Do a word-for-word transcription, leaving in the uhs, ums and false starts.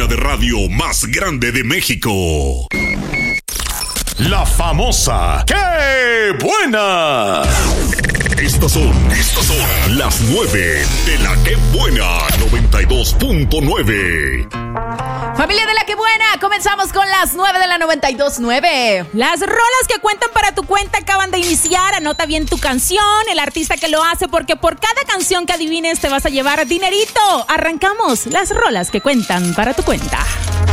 cadena de radio más grande de México. La famosa ¡Qué buena! Estas son, estas son las nueve de la ¡Qué buena! noventa y dos punto nueve. Familia de la que buena, comenzamos con las nueve de la noventa y dos punto nueve. Las rolas que cuentan para tu cuenta acaban de iniciar. Anota bien tu canción, el artista que lo hace, porque por cada canción que adivines te vas a llevar dinerito. Arrancamos las rolas que cuentan para tu cuenta.